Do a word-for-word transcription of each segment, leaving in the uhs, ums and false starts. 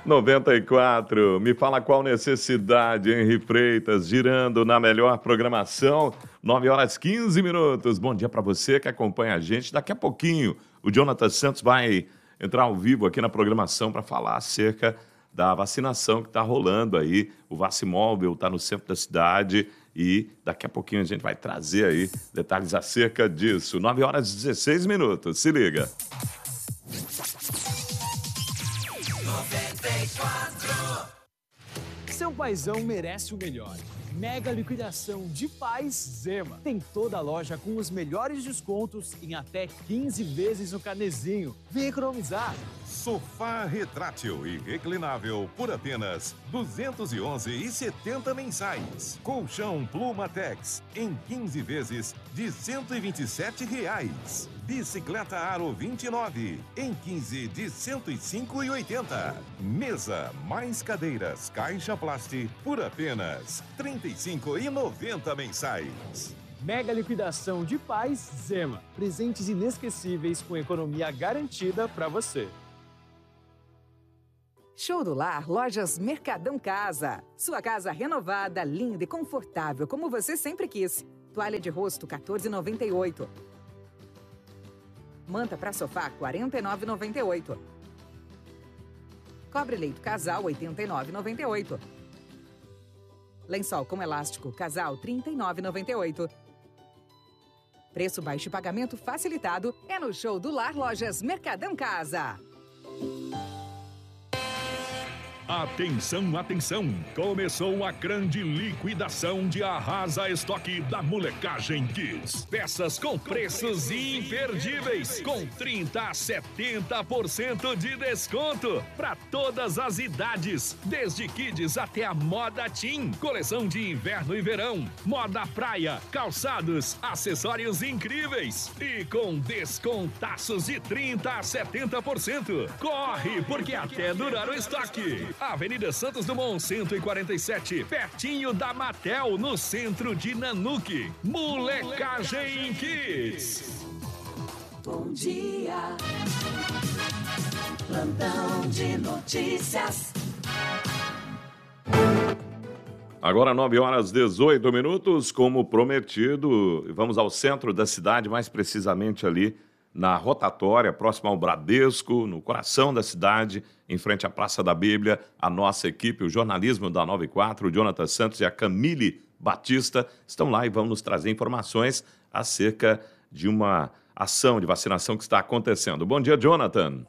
noventa e quatro, me fala qual necessidade, Henri Freitas, girando na melhor programação, nove horas quinze minutos. Bom dia para você que acompanha a gente. Daqui a pouquinho, o Jonathan Santos vai entrar ao vivo aqui na programação para falar acerca da vacinação que está rolando aí. O Vacimóvel está no centro da cidade e daqui a pouquinho a gente vai trazer aí detalhes acerca disso. nove horas e dezesseis minutos, se liga. noventa e quatro. Seu paizão merece o melhor. Mega liquidação de Paz Zema. Tem toda a loja com os melhores descontos em até quinze vezes no canezinho. Vem economizar. Sofá retrátil e reclinável por apenas duzentos e onze reais e setenta centavos mensais. Colchão Plumatex em quinze vezes de cento e vinte e sete reais. Bicicleta Aro vinte e nove em quinze de cento e cinco reais e oitenta centavos. Mesa mais cadeiras Caixa Plast por apenas trinta e cinco reais e noventa centavos mensais. Mega liquidação de Paz Zema. Presentes inesquecíveis com economia garantida para você. Show do Lar, Lojas Mercadão Casa. Sua casa renovada, linda e confortável, como você sempre quis. Toalha de rosto, quatorze reais e noventa e oito centavos. Manta para sofá, quarenta e nove reais e noventa e oito centavos. Cobre-leito casal, oitenta e nove reais e noventa e oito centavos. Lençol com elástico casal, trinta e nove reais e noventa e oito centavos. Preço baixo e pagamento facilitado é no Show do Lar, Lojas Mercadão Casa. Atenção, atenção! Começou a grande liquidação de Arrasa Estoque da Molecagem Kids. Peças com preços imperdíveis, com trinta a setenta por cento de desconto para todas as idades, desde kids até a moda teen, coleção de inverno e verão, moda praia, calçados, acessórios incríveis e com descontaços de trinta a setenta por cento. Corre, porque até durar o estoque. Avenida Santos Dumont, cento e quarenta e sete, pertinho da Matel, no centro de Nanuque. Molecagem Kids. Bom dia. Plantão de notícias. Agora nove horas e dezoito minutos, como prometido, vamos ao centro da cidade, mais precisamente ali na rotatória, próximo ao Bradesco, no coração da cidade, em frente à Praça da Bíblia. A nossa equipe, o jornalismo da noventa e quatro, o Jonathan Santos e a Camille Batista, estão lá e vão nos trazer informações acerca de uma ação de vacinação que está acontecendo. Bom dia, Jonathan.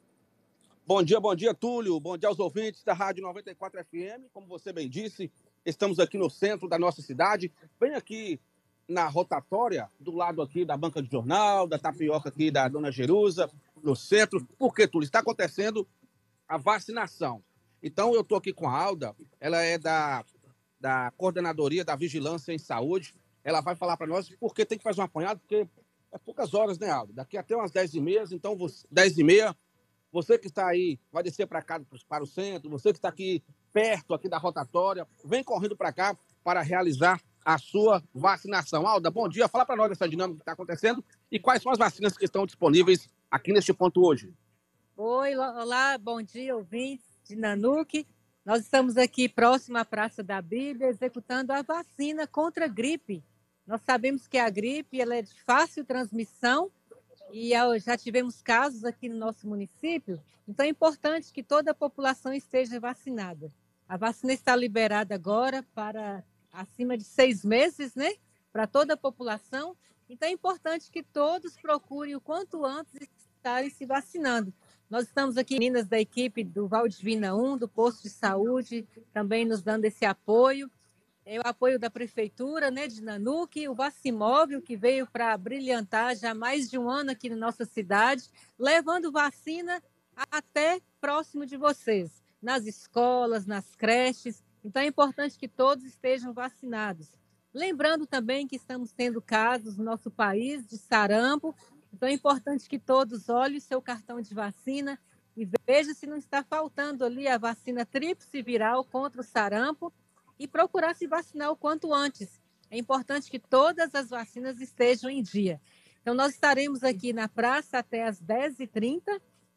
Bom dia, bom dia, Túlio. Bom dia aos ouvintes da Rádio noventa e quatro F M. Como você bem disse, estamos aqui no centro da nossa cidade. Bem aqui na rotatória, do lado aqui da banca de jornal, da tapioca aqui da Dona Jerusa, no centro. Por quê, Túlio? Está acontecendo a vacinação. Então, eu estou aqui com a Alda, ela é da, da Coordenadoria da Vigilância em Saúde. Ela vai falar para nós porque tem que fazer um apanhado, porque é poucas horas, né, Alda? Daqui até umas dez e meia, então, você, dez e meia, você que está aí, vai descer para cá, para o centro, você que está aqui perto aqui da rotatória, vem correndo para cá para realizar a sua vacinação. Alda, bom dia. Fala para nós dessa dinâmica que está acontecendo e quais são as vacinas que estão disponíveis aqui neste ponto hoje. Oi, olá, bom dia, ouvintes de Nanuque. Nós estamos aqui próximo à Praça da Bíblia, executando a vacina contra a gripe. Nós sabemos que a gripe ela é de fácil transmissão e já tivemos casos aqui no nosso município, então é importante que toda a população esteja vacinada. A vacina está liberada agora para acima de seis meses, né? Para toda a população. Então é importante que todos procurem o quanto antes estarem se vacinando. Nós estamos aqui, meninas da equipe do Valdivina um, do Posto de Saúde, também nos dando esse apoio. É o apoio da Prefeitura, né, de Nanuque, o Vacimóvel, que veio para brilhantar já mais de um ano aqui na nossa cidade, levando vacina até próximo de vocês, nas escolas, nas creches. Então, é importante que todos estejam vacinados. Lembrando também que estamos tendo casos no nosso país de sarampo. Então, é importante que todos olhem o seu cartão de vacina e vejam se não está faltando ali a vacina tríplice viral contra o sarampo e procurar se vacinar o quanto antes. É importante que todas as vacinas estejam em dia. Então, nós estaremos aqui na praça até às dez e trinta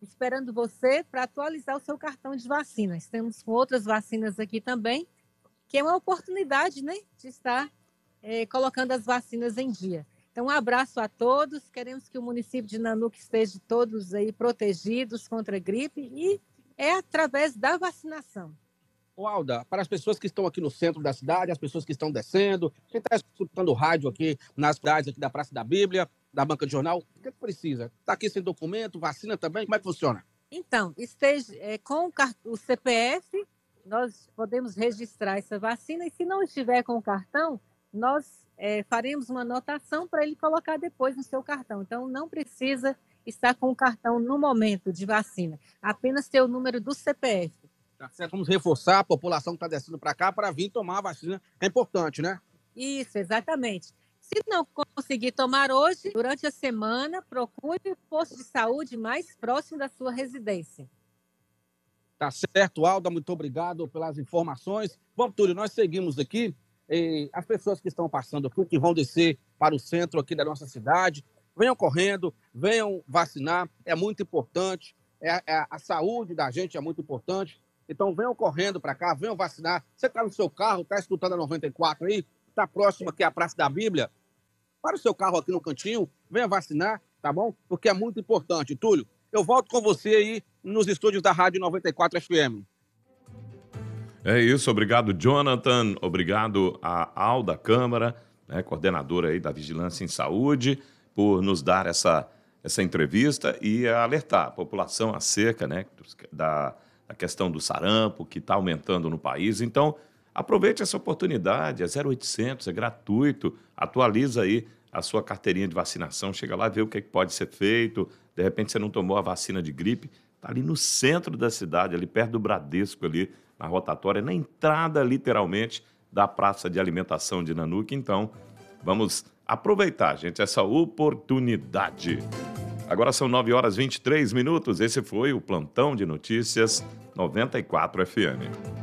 esperando você para atualizar o seu cartão de vacina. Estamos com outras vacinas aqui também, que é uma oportunidade, né, de estar é, colocando as vacinas em dia. Então, um abraço a todos. Queremos que o município de Nanuque esteja todos aí protegidos contra a gripe e é através da vacinação. Ô, Alda, para as pessoas que estão aqui no centro da cidade, as pessoas que estão descendo, quem está escutando o rádio aqui nas cidades aqui da Praça da Bíblia, da banca de jornal, o que, é que precisa? Está aqui sem documento, vacina também, como é que funciona? Então, esteja é, com o, car- o C P F, nós podemos registrar essa vacina e se não estiver com o cartão, nós é, faremos uma anotação para ele colocar depois no seu cartão. Então, não precisa estar com o cartão no momento de vacina, apenas ter o número do C P F. Tá certo? Vamos reforçar a população que está descendo para cá para vir tomar a vacina, é importante, né? Isso, exatamente. Se não conseguir tomar hoje, durante a semana, procure o posto de saúde mais próximo da sua residência. Tá certo, Alda, muito obrigado pelas informações. Vamos, Túlio, nós seguimos aqui. E as pessoas que estão passando aqui, que vão descer para o centro aqui da nossa cidade, venham correndo, venham vacinar, é muito importante. É, é, a saúde da gente é muito importante. Então, venham correndo para cá, venham vacinar. Você está no seu carro, está escutando a noventa e quatro aí, está próximo aqui à Praça da Bíblia, para o seu carro aqui no cantinho, venha vacinar, tá bom? Porque é muito importante. Túlio, eu volto com você aí nos estúdios da Rádio noventa e quatro F M. É isso, obrigado, Jonathan, obrigado a Alda Câmara, né, coordenadora aí da Vigilância em Saúde, por nos dar essa, essa entrevista e alertar a população acerca, né, da, da questão do sarampo, que está aumentando no país. Então, aproveite essa oportunidade, é zero oitocentos, é gratuito, atualiza aí a sua carteirinha de vacinação, chega lá, vê o que, é que pode ser feito, de repente você não tomou a vacina de gripe, está ali no centro da cidade, ali perto do Bradesco, ali na rotatória, na entrada, literalmente, da praça de alimentação de Nanuque. Então, vamos aproveitar, gente, essa oportunidade. Agora são nove horas e vinte e três minutos, esse foi o Plantão de Notícias noventa e quatro F M.